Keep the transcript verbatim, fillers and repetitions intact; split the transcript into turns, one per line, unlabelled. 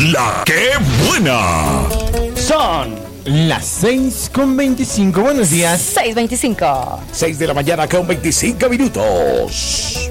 La que buena.
Son las seis con veinticinco. Buenos días.
seis veinticinco.
seis de la mañana con veinticinco minutos.